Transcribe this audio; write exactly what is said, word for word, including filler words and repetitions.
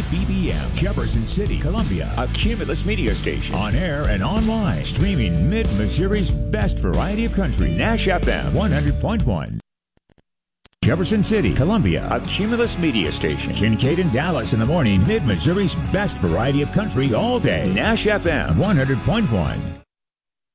K B B M, Jefferson City, Columbia. A Cumulus media station. On air and online. Streaming Mid-Missouri's best variety of country. Nash F M one hundred point one. Jefferson City, Columbia. A Cumulus media station. Kincaid and Dallas in the morning. Mid-Missouri's best variety of country all day. Nash F M one hundred point one.